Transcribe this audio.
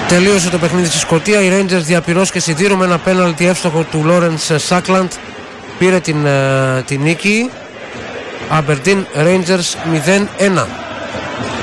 Τελείωσε το παιχνίδι στη Σκωτία. Οι Rangers διαπυρός και σιδήρου με ένα πέναλτι εύστοχο του Lawrence Sackland. Πήρε την νίκη. Aberdeen Rangers 0-1.